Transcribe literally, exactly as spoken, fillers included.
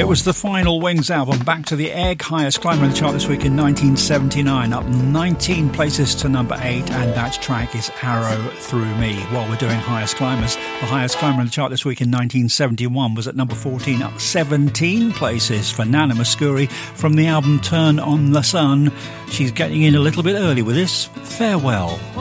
It was the Final Wings album, Back to the Egg, highest climber in the chart this week in nineteen seventy-nine, up nineteen places to number eight, and that track is Arrow Through Me. While we're doing highest climbers, the highest climber in the chart this week in nineteen seventy-one was at number fourteen, up seventeen places for Nana Mouskouri from the album Turn on the Sun. She's getting in a little bit early with this, Farewell.